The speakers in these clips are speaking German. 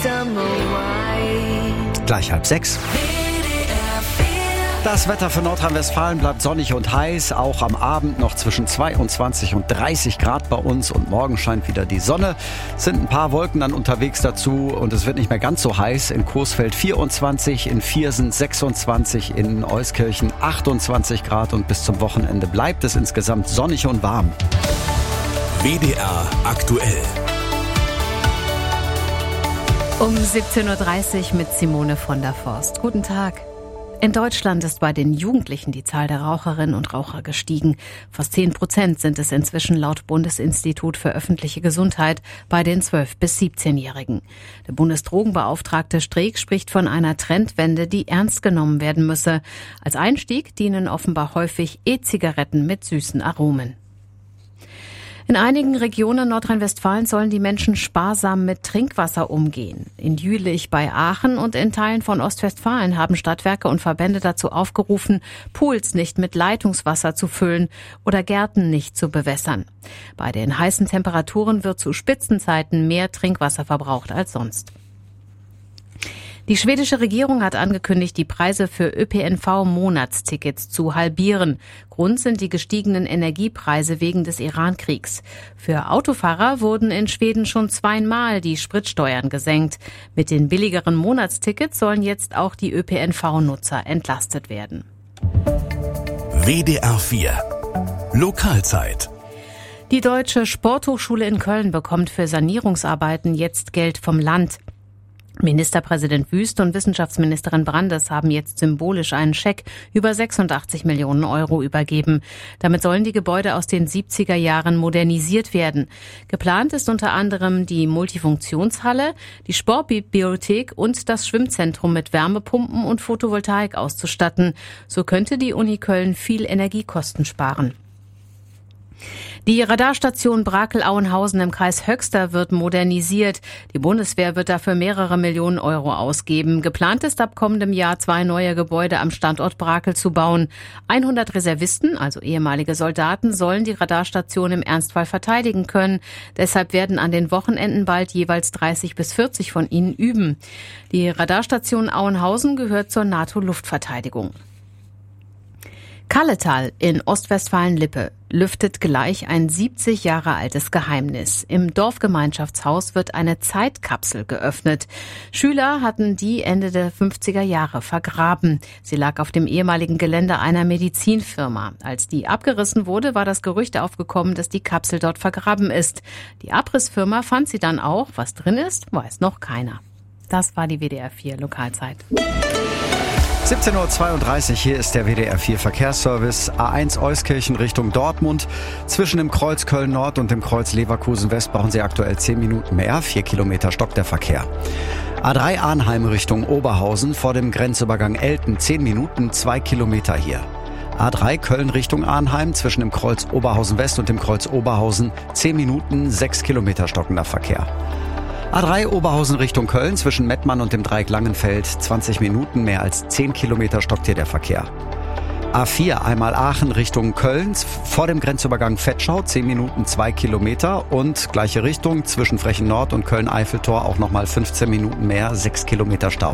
Gleich 5:30. Das Wetter für Nordrhein-Westfalen bleibt sonnig und heiß. Auch am Abend noch zwischen 22 und 30 Grad bei uns. Und morgen scheint wieder die Sonne. Es sind ein paar Wolken dann unterwegs dazu. Und es wird nicht mehr ganz so heiß. In Coesfeld 24, in Viersen 26, in Euskirchen 28 Grad. Und bis zum Wochenende bleibt es insgesamt sonnig und warm. WDR aktuell. Um 17.30 Uhr mit Simone von der Forst. Guten Tag. In Deutschland ist bei den Jugendlichen die Zahl der Raucherinnen und Raucher gestiegen. Fast 10% sind es inzwischen laut Bundesinstitut für öffentliche Gesundheit bei den 12- bis 17-Jährigen. Der Bundesdrogenbeauftragte Streeck spricht von einer Trendwende, die ernst genommen werden müsse. Als Einstieg dienen offenbar häufig E-Zigaretten mit süßen Aromen. In einigen Regionen Nordrhein-Westfalens sollen die Menschen sparsam mit Trinkwasser umgehen. In Jülich bei Aachen und in Teilen von Ostwestfalen haben Stadtwerke und Verbände dazu aufgerufen, Pools nicht mit Leitungswasser zu füllen oder Gärten nicht zu bewässern. Bei den heißen Temperaturen wird zu Spitzenzeiten mehr Trinkwasser verbraucht als sonst. Die schwedische Regierung hat angekündigt, die Preise für ÖPNV-Monatstickets zu halbieren. Grund sind die gestiegenen Energiepreise wegen des Iran-Kriegs. Für Autofahrer wurden in Schweden schon 2-mal die Spritsteuern gesenkt. Mit den billigeren Monatstickets sollen jetzt auch die ÖPNV-Nutzer entlastet werden. WDR 4 Lokalzeit. Die Deutsche Sporthochschule in Köln bekommt für Sanierungsarbeiten jetzt Geld vom Land. Ministerpräsident Wüst und Wissenschaftsministerin Brandes haben jetzt symbolisch einen Scheck über 86 Millionen Euro übergeben. Damit sollen die Gebäude aus den 70er Jahren modernisiert werden. Geplant ist unter anderem die Multifunktionshalle, die Sportbibliothek und das Schwimmzentrum mit Wärmepumpen und Photovoltaik auszustatten. So könnte die Uni Köln viel Energiekosten sparen. Die Radarstation Brakel-Auenhausen im Kreis Höxter wird modernisiert. Die Bundeswehr wird dafür mehrere Millionen Euro ausgeben. Geplant ist ab kommendem Jahr 2 neue Gebäude am Standort Brakel zu bauen. 100 Reservisten, also ehemalige Soldaten, sollen die Radarstation im Ernstfall verteidigen können. Deshalb werden an den Wochenenden bald jeweils 30 bis 40 von ihnen üben. Die Radarstation Auenhausen gehört zur NATO-Luftverteidigung. Kalletal in Ostwestfalen-Lippe lüftet gleich ein 70 Jahre altes Geheimnis. Im Dorfgemeinschaftshaus wird eine Zeitkapsel geöffnet. Schüler hatten die Ende der 50er Jahre vergraben. Sie lag auf dem ehemaligen Gelände einer Medizinfirma. Als die abgerissen wurde, war das Gerücht aufgekommen, dass die Kapsel dort vergraben ist. Die Abrissfirma fand sie dann auch. Was drin ist, weiß noch keiner. Das war die WDR 4 Lokalzeit. 17.32 Uhr, hier ist der WDR 4 Verkehrsservice. A1 Euskirchen Richtung Dortmund. Zwischen dem Kreuz Köln Nord und dem Kreuz Leverkusen West brauchen Sie aktuell 10 Minuten mehr. 4 Kilometer stockt der Verkehr. A3 Arnheim Richtung Oberhausen vor dem Grenzübergang Elten 10 Minuten, 2 Kilometer hier. A3 Köln Richtung Arnheim zwischen dem Kreuz Oberhausen West und dem Kreuz Oberhausen 10 Minuten, 6 Kilometer stockender Verkehr. A3 Oberhausen Richtung Köln zwischen Mettmann und dem Dreieck Langenfeld 20 Minuten, mehr als 10 Kilometer stockt hier der Verkehr. A4 einmal Aachen Richtung Köln vor dem Grenzübergang Vetschau 10 Minuten, 2 Kilometer und gleiche Richtung zwischen Frechen Nord und Köln-Eiffeltor auch nochmal 15 Minuten mehr, 6 Kilometer Stau.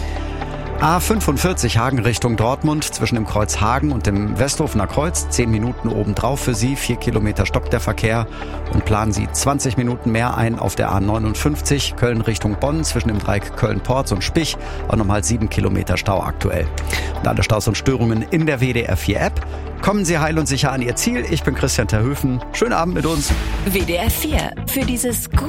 A45 Hagen Richtung Dortmund zwischen dem Kreuz Hagen und dem Westhofener Kreuz 10 Minuten obendrauf für Sie, 4 Kilometer stockt der Verkehr und planen Sie 20 Minuten mehr ein auf der A59 Köln Richtung Bonn zwischen dem Dreieck Köln-Porz und Spich auch nochmal 7 Kilometer Stau aktuell. Und alle Staus und Störungen in der WDR 4 App. Kommen Sie heil und sicher an Ihr Ziel. Ich bin Christian Terhöfen. Schönen Abend mit uns. WDR 4 für dieses